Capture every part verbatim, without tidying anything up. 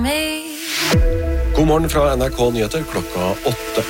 God morgen fra N R K Nyheter klokka åtte.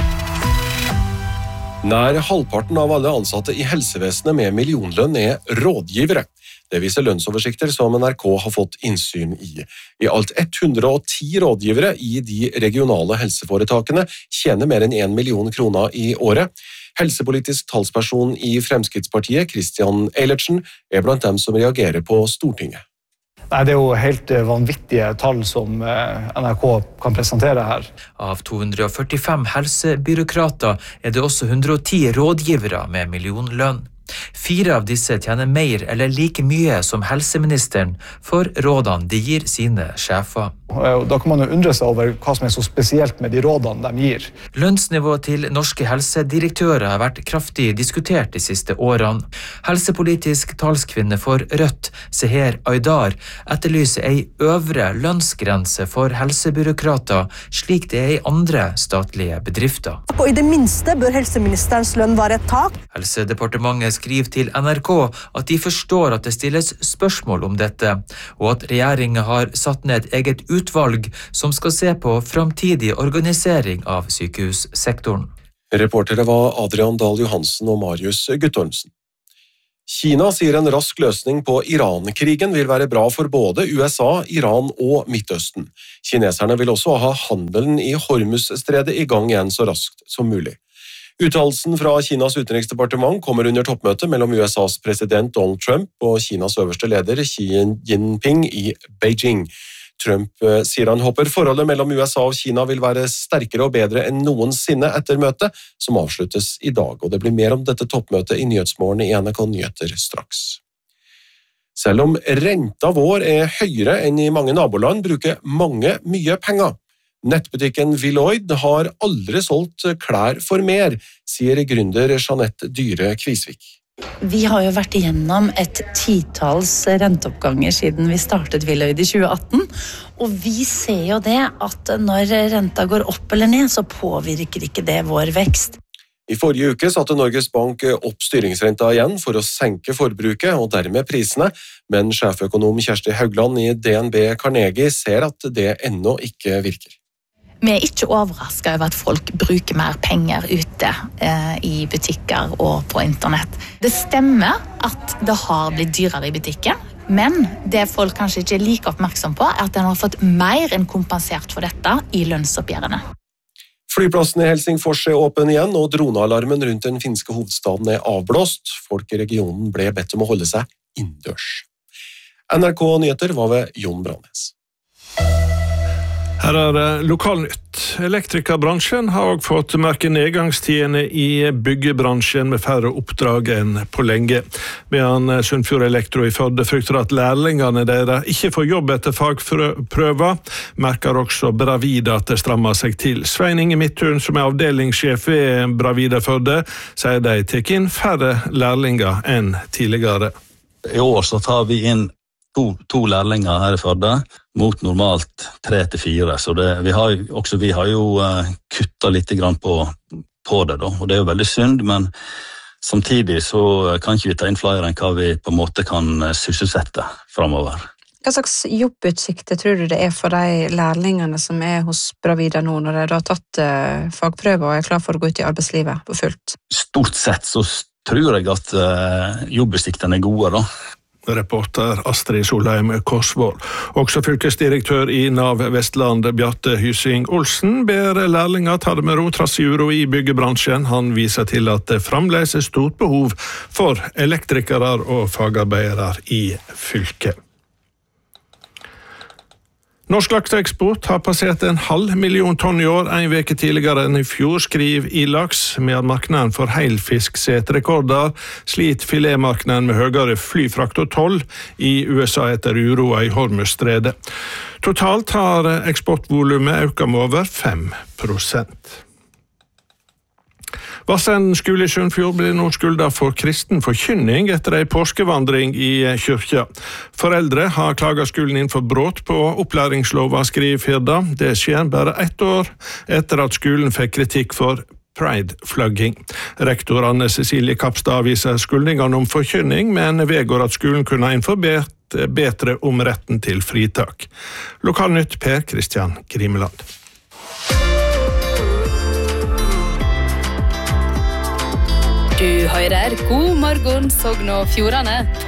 Nær halvparten av alle ansatte i helsevesenet med millionlønn er rådgivere. Det viser lønnsoversikter som N R K har fått innsyn i. I alt hundre og ti rådgivere i de regionale helseforetakene tjener mer enn en million kroner i året. Helsepolitisk talsperson i Fremskrittspartiet, Christian Eilertsen, er blant dem som reagerer på Stortinget. Nei, det er jo helt vanvittige tall som N R K kan presentere her. Av to hundre og førtifem helsebyråkrater er det også hundre og ti rådgivere med millionlønn. Fire av disse tjener mer eller like mye som helseministeren for rådene de gir sine sjefer. Da kan man jo undre seg over hva som er så spesielt med de rådene de gir. Lønnsnivået til norske helsedirektører har vært kraftig diskutert de siste årene. Helsepolitisk talskvinne for Rødt, Seher Aydar, etterlyser ei øvre lønnsgrense for helsebyråkrater, slik det er i andre statlige bedrifter. Og i det minste bør helseministerens lønn være et tak. Helsedepartementet skriver til N R K at de forstår at det stilles spørsmål om dette, og at regjeringen har satt ned et eget utvalg som skal se på framtidig organisering av sykehussektoren. Reportere var Adrian Dahl Johansen og Marius Guttormsen. Kina sier en rask løsning på Iran-krigen vil være bra for både U S A, Iran og Midtøsten. Kineserne vil også ha handelen i Hormuz-stredet i gang igjen så raskt som mulig. Uttalelsen fra Kinas utenriksdepartement kommer under toppmøtet mellom U S A's president Donald Trump og Kinas øverste leder Xi Jinping i Beijing. Trump sier han håper forholdet mellom U S A og Kina vil være sterkere og bedre enn noensinne etter møtet, som avsluttes i dag. Og det blir mer om dette toppmøtet i Nyhetsmorgen i N R K Nyheter straks. Selv om renta vår er høyere enn i mange naboland, bruker mange mye penger. Nettbutikken Villoid har aldri solgt klær for mer, sier gründer Jeanette Dyre Kvisvik. Vi har jo vært igjennom et titalls renteoppganger siden vi startet Villoid i tjue atten, og vi ser jo det at når renta går opp eller ned, så påvirker ikke det vår vekst. I forrige uke satte Norges Bank opp styringsrenta igjen for å senke forbruket og dermed prisene, men sjeføkonom Kjersti Haugland i D N B Carnegie ser at det ennå ikke virker. Vi er ikke overrasket over at folk bruker mer penger ute eh, i butikker og på internett. Det stemmer at det har blitt dyrere i butikken, men det folk kanskje ikke er like oppmerksom på er at den har fått mer enn kompensert for dette i lønnsoppgjørene. Flyplassen i Helsingfors er åpen igjen, og dronealarmen rundt den finske hovedstaden er avblåst. Folk i regionen ble bedt om å holde seg innendørs. N R K Nyheter var ved Jon Brannes. Her er lokalnytt. Elektrikerbransjen har også fått merke nedgangstidene i byggebransjen med færre oppdrag enn på lenge. Medan Sunnfjord Elektro i Førde frykter at lærlingene deres ikke får jobb etter fagprøver, merker også Bravida at det strammer seg til. Svein Inge Midthun, som er avdelingssjef ved Bravida Førde, sier de tar inn færre lærlinger enn tidligere. I år så tar vi inn To, to lærlinger her i Førde, mot normalt tre til fire, så det, vi, har, også, vi har jo uh, kuttet litt grann på, på det, da. Og det er jo veldig synd, men samtidig så kan ikke vi ta inn flere enn hva vi på en måte kan sysselsette fremover. Hva slags jobbutsikter tror du det er for de lærlingene som er hos Bravida nå, når de har tatt uh, fagprøver og er klar for å gå ut i arbeidslivet på fullt? Stort sett så tror jeg at uh, jobbutsiktene er gode, da. Reporter Astrid Solheim Korsvold. Også fylkesdirektør i Nav Vestland, Bjarte Hysing Olsen, ber lærlinger ta det med ro trass i uro i byggebransjen. Han viser til at det fremdeles er stort behov for elektrikere og fagarbeidere i fylket. Norsk lakseeksport har passert en halv million tonn i år, en veke tidligere enn i fjor, skriver i laks. Med marknaden for heilfisk setter rekorder, slit filetmarknaden med høyere flyfrakt og toll i U S A etter uroa i Hormuz-stredet. Totalt har eksportvolumet økt med over fem prosent. Vassenden skole i Sunnfjord blir nå skylda for kristen forkynning etter ei påskevandring i kyrkja. Foreldre har klaget skolen inn for brudd på opplæringslova, skriver Firda. Det skjer bare ett år etter at skolen fikk kritikk for pride-flagging. Rektor Anne Cecilie Kapstad viser skyldningene om forkynning, men vedgår at skolen kunne ha informert vet bedre om retten til fritak. Lokalnytt Per Kristian Grimeland. Du hører God morgen, Sogn og Fjordane.